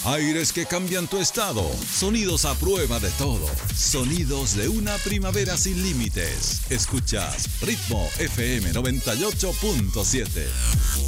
Aires que cambian tu estado. Sonidos a prueba de todo. Sonidos de una primavera sin límites. Escuchas Ritmo FM 98.7.